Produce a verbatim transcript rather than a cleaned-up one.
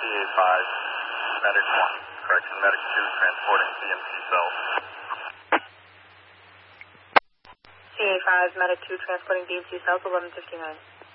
A five, Medic one, correction, Medic two, transporting B M C cells. C A five, Medic two, transporting B M C cells, eleven fifty-nine.